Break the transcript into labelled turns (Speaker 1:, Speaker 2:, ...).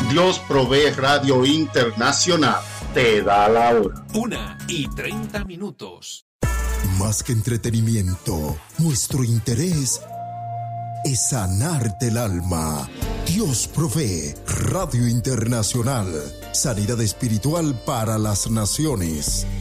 Speaker 1: Dios provee Radio Internacional. Te da la hora.
Speaker 2: 1:30.
Speaker 3: Más que entretenimiento, nuestro interés es sanarte el alma. Dios provee Radio Internacional. Sanidad espiritual para las naciones.